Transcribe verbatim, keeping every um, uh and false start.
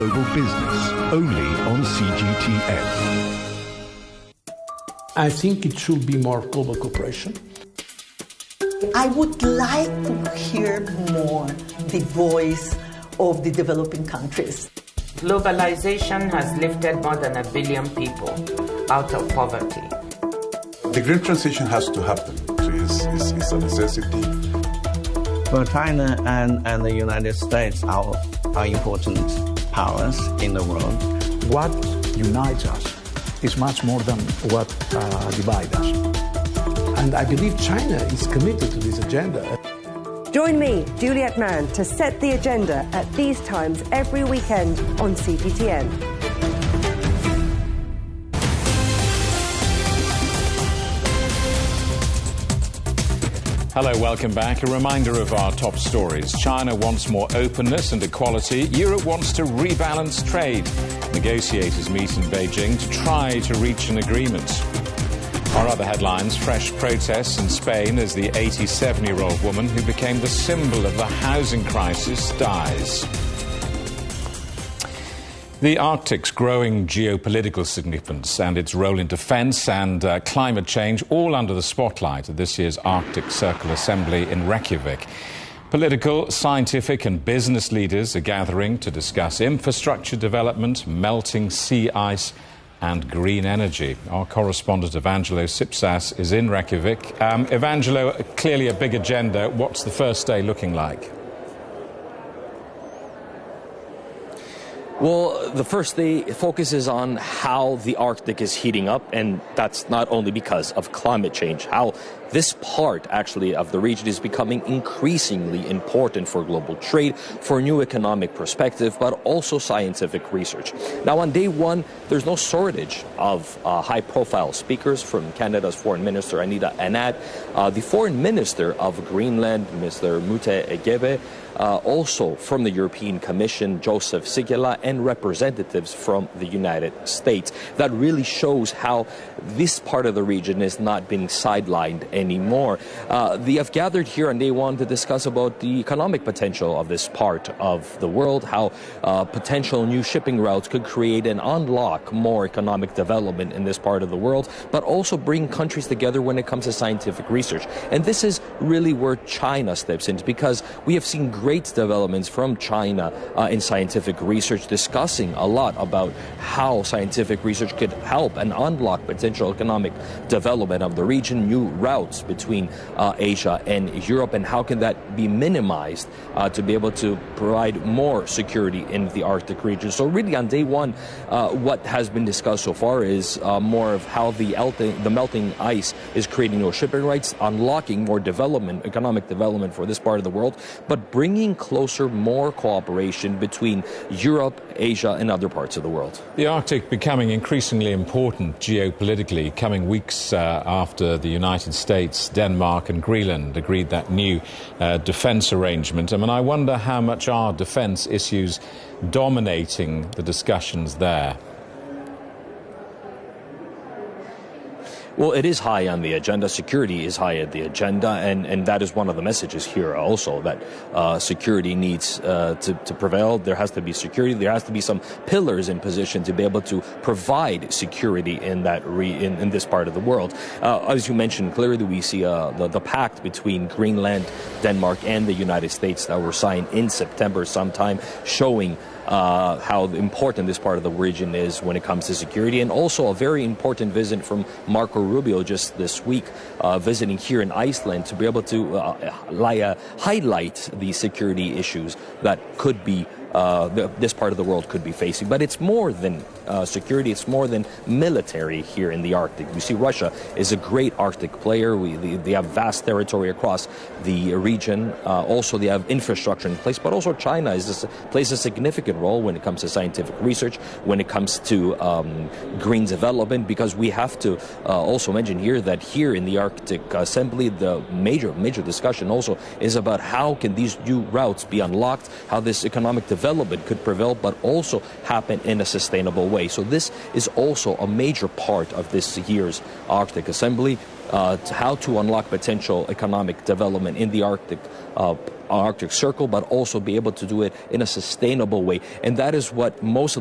Global Business, only on C G T N. I think it should be more global cooperation. I would like to hear more the voice of the developing countries. Globalization has lifted more than a billion people out of poverty. The green transition has to happen. It's, it's, it's a necessity. Well, China and, and the United States are, are important powers in the world. What unites us is much more than what uh, divides us. And I believe China is committed to this agenda. Join me, Juliet Mann, to set the agenda at these times every weekend on C G T N. Hello, welcome back. A reminder of our top stories. China wants more openness and equality. Europe wants to rebalance trade. Negotiators meet in Beijing to try to reach an agreement. Our other headlines: fresh protests in Spain as the eighty-seven-year-old woman who became the symbol of the housing crisis dies. The Arctic's growing geopolitical significance and its role in defence and uh, climate change all under the spotlight of this year's Arctic Circle Assembly in Reykjavik. Political, scientific and business leaders are gathering to discuss infrastructure development, melting sea ice and green energy. Our correspondent Evangelo Sipsas is in Reykjavik. Um, Evangelo, clearly a big agenda. What's the first day looking like? Well, the first day focuses on how the Arctic is heating up, and that's not only because of climate change, how this part, actually, of the region is becoming increasingly important for global trade, for new economic perspective, but also scientific research. Now, on day one, there's no shortage of uh, high-profile speakers, from Canada's Foreign Minister, Anita Anand, uh, the Foreign Minister of Greenland, Mister Mute Egebe, Uh, also from the European Commission, Joseph Sigela, and representatives from the United States. That really shows how this part of the region is not being sidelined anymore. Uh, they have gathered here on day one to discuss about the economic potential of this part of the world, how uh, potential new shipping routes could create and unlock more economic development in this part of the world, but also bring countries together when it comes to scientific research. And this is really where China steps in, because we have seen great developments from China uh, in scientific research, discussing a lot about how scientific research could help and unlock potential economic development of the region, new routes between uh, Asia and Europe, and how can that be minimized uh, to be able to provide more security in the Arctic region. So really on day one, uh, what has been discussed so far is uh, more of how the, elting, the melting ice is creating new shipping rights, unlocking more development, economic development for this part of the world, but bringing closer more cooperation between Europe, Asia and other parts of the world. The Arctic becoming increasingly important geopolitically, coming weeks uh, after the United States, Denmark and Greenland agreed that new uh, defence arrangement. I mean, I wonder how much are defence issues dominating the discussions there? Well, it is high on the agenda. Security is high at the agenda, and, and that is one of the messages here also, that uh, security needs uh, to, to prevail. There has to be security. There has to be some pillars in position to be able to provide security in that re, in, in this part of the world. Uh, as you mentioned, clearly we see uh, the, the pact between Greenland, Denmark, and the United States that were signed in September sometime, showing Uh, how important this part of the region is when it comes to security. And also a very important visit from Marco Rubio just this week, uh, visiting here in Iceland to be able to uh, uh, highlight the security issues that could be Uh, the, this part of the world could be facing. But it's more than uh, security, it's more than military here in the Arctic. We see Russia is a great Arctic player. We, they, they have vast territory across the region. Uh, also, they have infrastructure in place, but also China is this, plays a significant role when it comes to scientific research, when it comes to um, green development, because we have to uh, also mention here that here in the Arctic Assembly, the major, major discussion also is about how can these new routes be unlocked, how this economic development development could prevail, but also happen in a sustainable way. So this is also a major part of this year's Arctic Assembly, uh, how to unlock potential economic development in the Arctic uh, Arctic Circle, but also be able to do it in a sustainable way. And that is what most of